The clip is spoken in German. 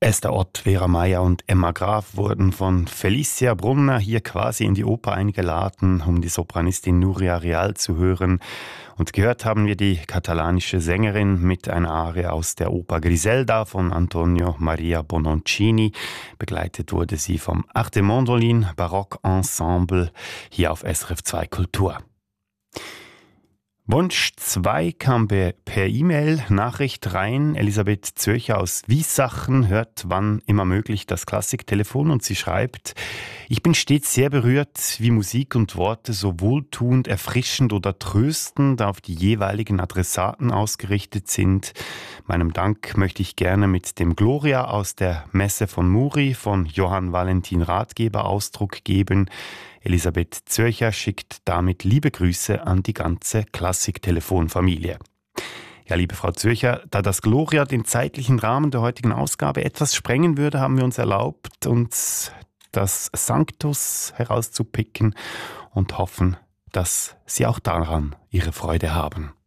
Esther Ott, Vera Mayer und Emma Graf wurden von Felicia Brunner hier quasi in die Oper eingeladen, um die Sopranistin Nuria Real zu hören. Und gehört haben wir die katalanische Sängerin mit einer Arie aus der Oper Griselda von Antonio Maria Bononcini. Begleitet wurde sie vom Arte Mondolin Barock Ensemble hier auf SRF 2 Kultur. Wunsch 2 kam per E-Mail-Nachricht rein. Elisabeth Zürcher aus Wiessachen hört wann immer möglich das Klassiktelefon und sie schreibt: Ich bin stets sehr berührt, wie Musik und Worte so wohltuend, erfrischend oder tröstend auf die jeweiligen Adressaten ausgerichtet sind. Meinem Dank möchte ich gerne mit dem Gloria aus der Messe von Muri von Johann Valentin Ratgeber Ausdruck geben. Elisabeth Zürcher schickt damit liebe Grüße an die ganze Klassik-Telefonfamilie. Ja, liebe Frau Zürcher, da das Gloria den zeitlichen Rahmen der heutigen Ausgabe etwas sprengen würde, haben wir uns erlaubt, uns das Sanctus herauszupicken und hoffen, dass Sie auch daran Ihre Freude haben.